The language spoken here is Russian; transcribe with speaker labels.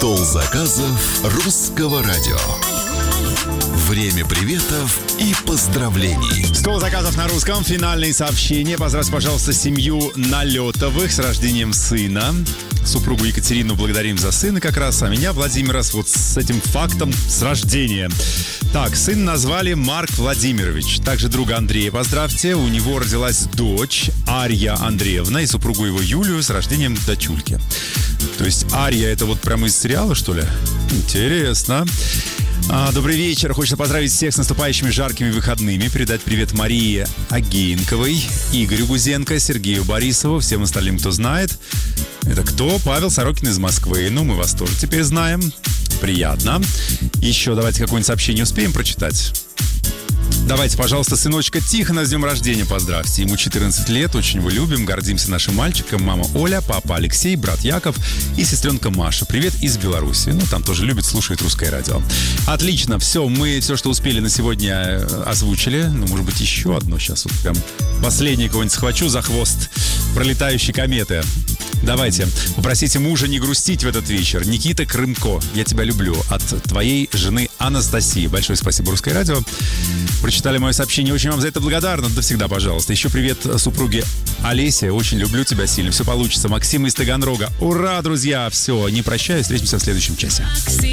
Speaker 1: Стол заказов русского радио. Время приветов и поздравлений.
Speaker 2: Стол заказов на русском. Финальные сообщения. Поздравьте, пожалуйста, семью Налетовых с рождением сына. Супругу Екатерину благодарим за сына как раз, а меня, Владимира, вот с этим фактом с рождения. Так, сына назвали Марк Владимирович. Также друга Андрея поздравьте. У него родилась дочь Арья Андреевна и супругу его Юлию с рождением дочульки. То есть Арья — это вот прямо из сериала, что ли? Интересно. Добрый вечер. Хочется поздравить всех с наступающими жаркими выходными. Передать привет Марии Агеенковой, Игорю Гузенко, Сергею Борисову, всем остальным, кто знает. Это кто? Павел Сорокин из Москвы. Ну, мы вас тоже теперь знаем. Приятно. Еще давайте какое-нибудь сообщение успеем прочитать. Давайте, пожалуйста, сыночка Тихона с днем рождения поздравьте. Ему 14 лет, очень его любим, гордимся нашим мальчиком. Мама Оля, папа Алексей, брат Яков и сестренка Маша. Привет из Беларуси. Ну, там тоже любит, слушает русское радио. Отлично, все, мы все, что успели на сегодня, озвучили. Ну, может быть, еще одно сейчас вот прям последнее кого-нибудь схвачу за хвост пролетающей кометы. Давайте, попросите мужа не грустить в этот вечер. Никита Крымко, я тебя люблю. От твоей жены Анастасии. Большое спасибо, Русское радио. Прочитали мое сообщение, очень вам за это благодарна. Да всегда, пожалуйста. Еще привет супруге Олесе. Очень люблю тебя сильно. Все получится. Максим из Таганрога. Ура, друзья! Все, не прощаюсь. Встретимся в следующем часе.